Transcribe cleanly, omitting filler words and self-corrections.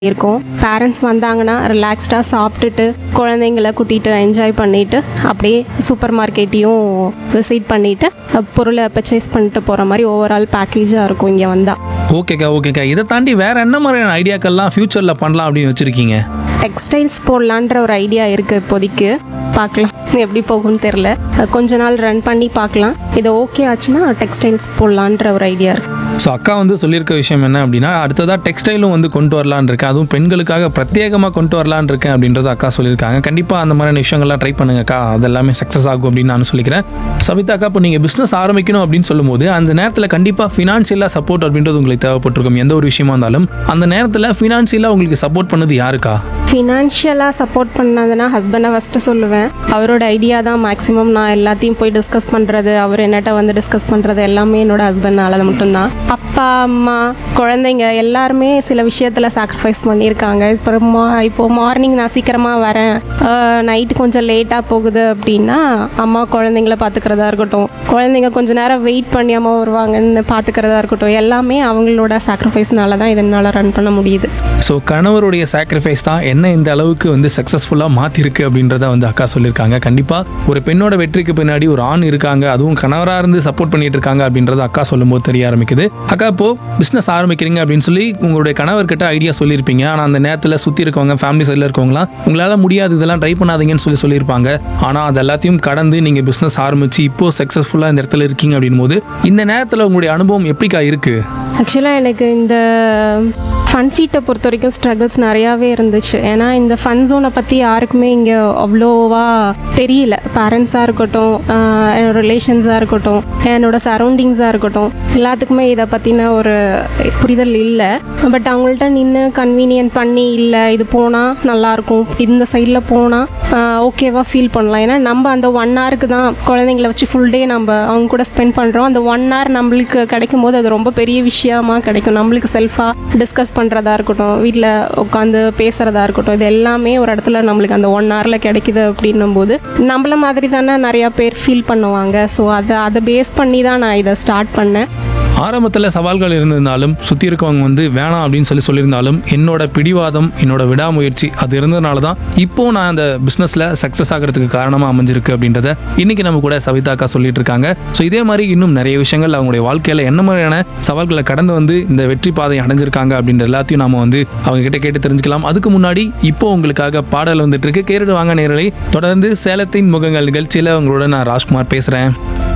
இருக்கும். பேரண்ட்ஸ் வந்தாங்கன்னா ரிலாக்ஸ்டாக சாப்பிட்டுட்டு குழந்தைங்கள கூட்டிகிட்டு என்ஜாய் பண்ணிவிட்டு அப்படியே சூப்பர் மார்க்கெட்டையும் விசிட் பண்ணிவிட்டு பொருளை பர்ச்சேஸ் பண்ணிட்டு போகிற மாதிரி ஓவரால் பேக்கேஜாக இருக்கும் இங்கே வந்தால். ஓகேக்கா. இதை தாண்டி வேற என்ன மாதிரியான ஐடியாக்கள்லாம் ஃபியூச்சரில் பண்ணலாம் அப்படின்னு வச்சுருக்கீங்க? டெக்ஸ்டைல்ஸ் போடலான்ற ஒரு ஐடியா இருக்குது இப்போதைக்கு. பார்க்கலாம் எப்படி போகும்னு தெரில. கொஞ்ச நாள் ரன் பண்ணி பார்க்கலாம். இது ஓகே ஆச்சுன்னா டெக்ஸ்டைல்ஸ் போடலான்ற ஒரு ஐடியா இருக்குது. ஸோ அக்கா வந்து சொல்லியிருக்க விஷயம் என்ன அப்படின்னா, அடுத்ததாக டெக்ஸ்டைலும் வந்து கொண்டு வரலான்னு இருக்கேன், அதுவும் பெண்களுக்காக பிரத்யேகமாக கொண்டு வரலான்னு இருக்கேன் அப்படின்றத அக்கா சொல்லியிருக்காங்க. கண்டிப்பாக அந்த மாதிரியான விஷயங்கள்லாம் ட்ரை பண்ணுங்கக்கா, அது எல்லாமே சக்ஸஸ் ஆகும் அப்படின்னு நான் சொல்லிக்கிறேன். சவிதா அக்கா, இப்போ நீங்கள் பிஸ்னஸ் ஆரம்பிக்கணும் அப்படின்னு சொல்லும்போது அந்த நேரத்தில் கண்டிப்பாக ஃபினான்ஷியலாக சப்போர்ட் அப்படின்றது உங்களுக்கு தேவைப்பட்டிருக்கும். எந்த ஒரு விஷயமா இருந்தாலும் அந்த நேரத்தில் ஃபினான்ஷியலாக உங்களுக்கு சப்போர்ட் பண்ணது யாருக்கா? ஃபினான்ஷியலாக சப்போர்ட் பண்ணதுன்னா ஹஸ்பண்டை ஃபஸ்ட்டு சொல்லுவேன். அவரோட ஐடியா தான் மேக்ஸிமம். நான் எல்லாத்தையும் போய் டிஸ்கஸ் பண்ணுறது, அவர் என்னட்ட வந்து டிஸ்கஸ் பண்ணுறது எல்லாமே என்னோட ஹஸ்பண்ட்னால அது மட்டும்தான். அப்பா அம்மா குழந்தைங்க எல்லாருமே சில விஷயத்தில் சாக்ரிஃபைஸ் பண்ணியிருக்காங்க. இப்போது மார்னிங் நான் சீக்கிரமாக வரேன், நைட்டு கொஞ்சம் லேட்டாக போகுது அப்படின்னா அம்மா குழந்தைங்கள பார்த்துக்கிறதா இருக்கட்டும், குழந்தைங்க கொஞ்சம் நேரம் வெயிட் பண்ணி அம்மா வருவாங்கன்னு பார்த்துக்கிறதா இருக்கட்டும், எல்லாமே அவங்களோட சாக்ரிஃபைஸ்னால தான் இதனால் ரன் பண்ண முடியுது. ஸோ கணவருடைய சாக்ரிஃபைஸ் தான் என்ன இந்த அளவுக்கு வந்து சக்ஸஸ்ஃபுல்லாக மாற்றிருக்கு அப்படின்றத வந்து அக்கா சொல்லியிருக்காங்க. கண்டிப்பாக ஒரு பெண்ணோட வெற்றிக்கு பின்னாடி ஒரு ஆண் இருக்காங்க, அதுவும் கணவராக இருந்து சப்போர்ட் பண்ணிட்டு இருக்காங்க அப்படின்றத அக்கா சொல்லும்போது தெரிய ஆரம்பிக்குது. அக்கா, இப்போ பிஸ்னஸ் ஆரம்பிக்கிறீங்க அப்படின்னு சொல்லி உங்களுடைய கணவர்கிட்ட ஐடியா சொல்லியிருப்பீங்க. ஆனால் அந்த நேரத்தில் சுற்றி இருக்கவங்க, ஃபேமிலி சைடில் இருக்கவங்களாம் உங்களால் முடியாது, இதெல்லாம் ட்ரை பண்ணாதீங்கன்னு சொல்லியிருப்பாங்க. ஆனால் அது எல்லாத்தையும் கடந்து நீங்கள் பிஸ்னஸ் ஆரம்பித்து இப்போது சக்ஸஸ்ஃபுல்லாக இந்த இடத்துல இருக்கீங்க அப்படின் போது இந்த நேரத்தில் உங்களுடைய அனுபவம் எப்படிக்கா இருக்குது? ஆக்சுவலாக எனக்கு இந்த ஃபன் ஃபீட்டை பொறுத்த வரைக்கும் ஸ்ட்ரகிள்ஸ் நிறையாவே இருந்துச்சு. ஏன்னா இந்த ஃபன் ஜோனை பற்றி யாருக்குமே இங்கே அவ்வளோவா தெரியல. பேரண்ட்ஸாக இருக்கட்டும், என்னோட ரிலேஷன்ஸாக இருக்கட்டும், என்னோட சரௌண்டிங்ஸாக இருக்கட்டும், எல்லாத்துக்குமே இதை பற்றின ஒரு புரிதல் இல்லை. பட் அவங்கள்ட்ட நின்று கன்வீனியன்ட் பண்ணி, இல்லை இது போனால் நல்லாயிருக்கும், இந்த சைடில் போனால் ஓகேவா ஃபீல் பண்ணலாம். ஏன்னா நம்ம அந்த 1 ஹவருக்கு தான் குழந்தைங்கள வச்சு ஃபுல் டே நம்ம அவங்க கூட ஸ்பெண்ட் பண்ணுறோம். அந்த 1 ஹவர் நம்மளுக்கு கிடைக்கும் போது அது ரொம்ப பெரிய விஷயமா கிடைக்கும். நம்மளுக்கு செல்ஃபாக டிஸ்கஸ் பண்ணுறதா இருக்கட்டும், வீட்டில் உட்காந்து பேசுகிறதா இருக்கட்டும், இது எல்லாமே ஒரு இடத்துல நம்மளுக்கு அந்த 1 ஹவரில் கிடைக்குது அப்படின்னும் போது நம்மள மாதிரி தானே நிறையா பேர் ஃபீல் பண்ணுவாங்க. ஸோ அதை பேஸ் பண்ணி தான் நான் இதை ஸ்டார்ட் பண்ணேன். ஆரம்பத்தில் சவால்கள் இருந்திருந்தாலும் சுற்றி இருக்கவங்க வந்து வேணாம் அப்படின்னு சொல்லியிருந்தாலும் என்னோட பிடிவாதம், என்னோட விடாமுயற்சி அது இருந்ததுனால தான் இப்போது நான் அந்த பிஸ்னஸில் சக்ஸஸ் ஆகிறதுக்கு காரணமாக அமைஞ்சிருக்கு அப்படின்றத இன்றைக்கி நம்ம கூட சவிதா அக்கா சொல்லிட்டு இருக்காங்க. ஸோ இதே மாதிரி இன்னும் நிறைய விஷயங்கள் அவங்களுடைய வாழ்க்கையில் என்ன மாதிரியான சவால்களை கடந்து வந்து இந்த வெற்றி பாதை அடைஞ்சிருக்காங்க அப்படின்ற எல்லாத்தையும் நாம வந்து அவங்க கிட்ட கேட்டு தெரிஞ்சுக்கலாம். அதுக்கு முன்னாடி இப்போ உங்களுக்காக பாடல் வந்துட்டு இருக்கு, கேட்டுட்டு வாங்க நேரலை. தொடர்ந்து சேலத்தின் முகங்கள் நிகழ்ச்சியில் உங்களோட நான் ராஜ்குமார் பேசுகிறேன்.